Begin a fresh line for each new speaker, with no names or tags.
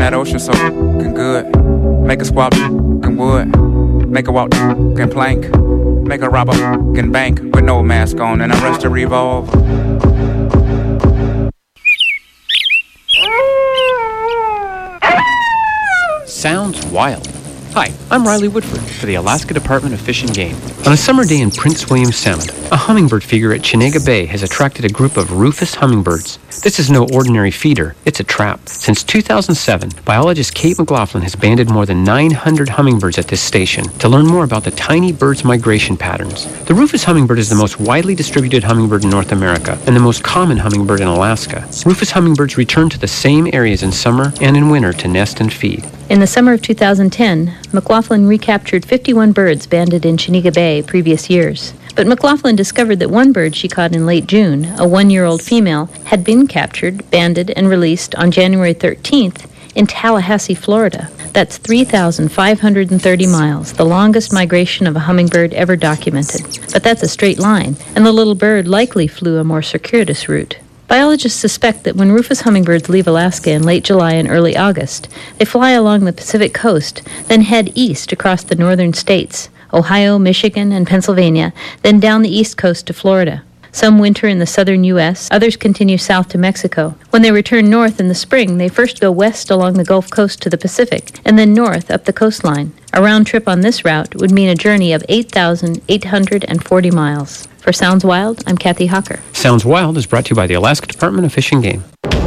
that ocean so fucking good. Make a squat fucking wood. Make a walk fucking plank. Make a rob a fucking bank with no mask on and a rush to revolve.
Sounds wild. Hi, I'm Riley Woodford for the Alaska Department of Fish and Game. On a summer day in Prince William Sound, a hummingbird feeder at Chenega Bay has attracted a group of rufous hummingbirds. This is no ordinary feeder, it's a trap. Since 2007, biologist Kate McLaughlin has banded more than 900 hummingbirds at this station to learn more about the tiny bird's migration patterns. The rufous hummingbird is the most widely distributed hummingbird in North America and the most common hummingbird in Alaska. Rufous hummingbirds return to the same areas in summer and in winter to nest and feed.
In the summer of 2010, McLaughlin recaptured 51 birds banded in Chenega Bay previous years. But McLaughlin discovered that one bird she caught in late June, a 1-year-old female, had been captured, banded, and released on January 13th in Tallahassee, Florida. That's 3,530 miles, the longest migration of a hummingbird ever documented. But that's a straight line, and the little bird likely flew a more circuitous route. Biologists suspect that when rufous hummingbirds leave Alaska in late July and early August, they fly along the Pacific coast, then head east across the northern states, Ohio, Michigan, and Pennsylvania, then down the east coast to Florida. Some winter in the southern U.S., others continue south to Mexico. When they return north in the spring, they first go west along the Gulf Coast to the Pacific, and then north up the coastline. A round trip on this route would mean a journey of 8,840 miles. For Sounds Wild, I'm Kathy Hawker.
Sounds Wild is brought to you by the Alaska Department of Fish and Game.